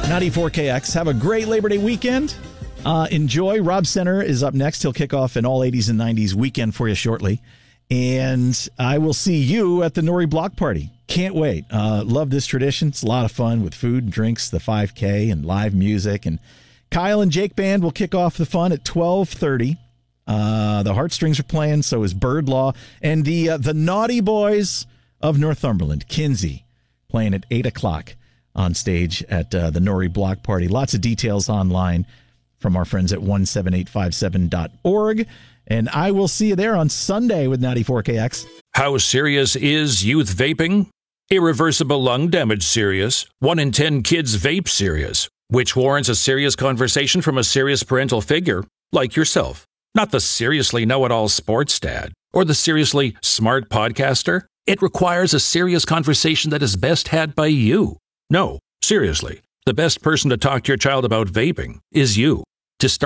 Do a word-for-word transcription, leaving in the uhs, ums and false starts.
ninety-four K X. Have a great Labor Day weekend. Uh, enjoy. Rob Center is up next. He'll kick off an all eighties and nineties weekend for you shortly. And I will see you at the Nori Block Party. Can't wait. Uh, love this tradition. It's a lot of fun with food and drinks, the five K, and live music. And Kyle and Jake Band will kick off the fun at twelve thirty. Uh, the Heartstrings are playing, so is Bird Law. And the uh, the Naughty Boys of Northumberland, Kinsey, playing at eight o'clock on stage at uh, the Nori Block Party. Lots of details online from our friends at one seven eight five seven dot org. And I will see you there on Sunday with ninety-four K X. How serious is youth vaping? Irreversible lung damage serious. One in ten kids vape serious, which warrants a serious conversation from a serious parental figure like yourself. Not the seriously know-it-all sports dad or the seriously smart podcaster. It requires a serious conversation that is best had by you. No, seriously, the best person to talk to your child about vaping is you.